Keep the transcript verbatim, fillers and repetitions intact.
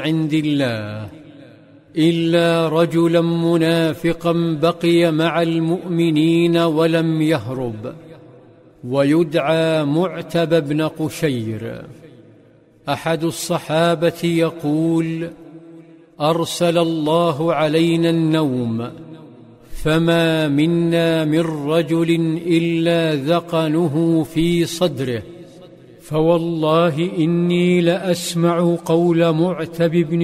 عند الله إلا رجلا منافقا بقي مع المؤمنين ولم يهرب، ويدعى معتب بن قشير. أحد الصحابة يقول: أرسل الله علينا النوم، فما منا من رجل إلا ذقنه في صدره، فوالله إني لأسمع قول معتب بن